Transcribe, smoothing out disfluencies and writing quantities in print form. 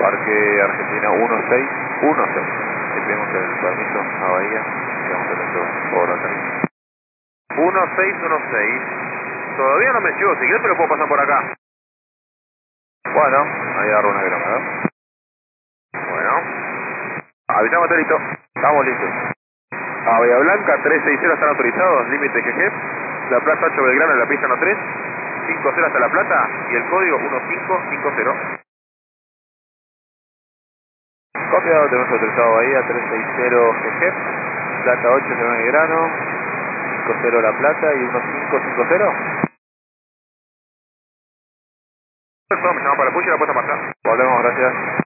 Parque Argentina 1616. Le pedimos el permiso a Bahía. Quedamos atentos por acá. 1616. Todavía no me llegó, si querés te lo puedo pasar por acá. Bueno, ahí agarro una grama, ¿verdad? Bueno. Avisamos, listo. Estamos listos. A Bahía Blanca 360 están autorizados, límite GG. La Plaza 8 Belgrano en la pista 13. 50 hasta La Plata y el código 1550. Copiado, tenemos autorizado Bahía 360 GG. Plata 8 Belgrano. 50 La Plata y 1550. Perfecto, me llaman para la puya y la puesta para acá. Volvemos, gracias.